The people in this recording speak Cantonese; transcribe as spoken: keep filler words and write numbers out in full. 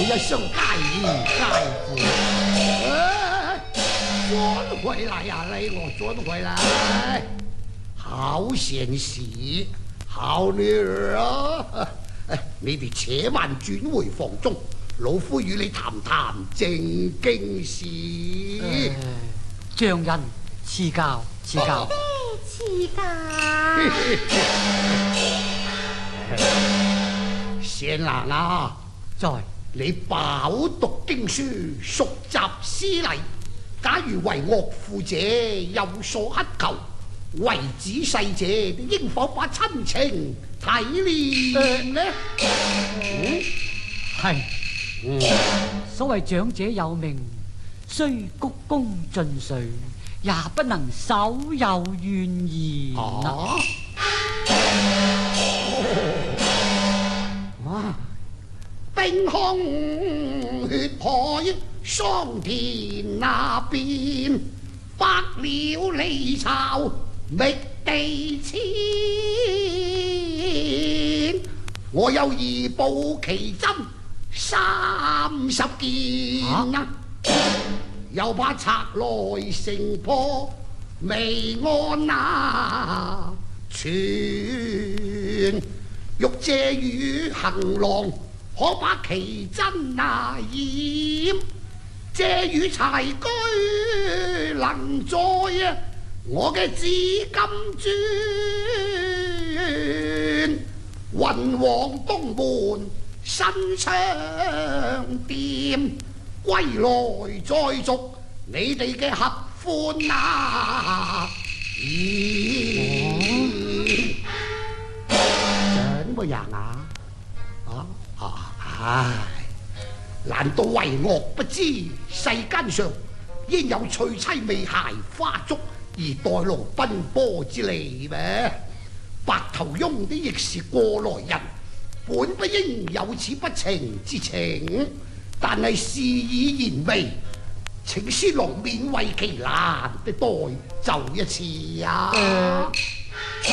一雙佳兒佳婦。哎，轉回來呀、啊！你我轉回來，好賢士，好女兒啊！哎，你哋且慢轉回房中，老夫與你談談正經事。 丈人賜教賜教。 賜教。 賢郎啊， 在你飽讀經書，熟習詩禮。假如為樂父者有所乞求，為子婿者應否把親情體諒呢？ 係、 嗯， 所謂長者有命，雖鞠躬盡瘁，也不能守有怨言啊！ 啊！冰空血海，桑田那邊，百鳥離巢，覓地遷。我有二部奇珍三十件啊！又把賊來城破，未安啊！全欲借與行囊，可把奇珍那掩。借與柴居能載啊！我嘅紫金磚，運往東門新昌店，歸來再續你哋嘅合歡啊！咦？怎麼樣啊？啊啊唉！難道為樂不知世間上應有娶妻未鞋花燭而待勞奔波之利咩？白頭翁的亦是過來人，本不應有此不情之情，但係事已言微，請先郎勉為其難的代就一次啊！呃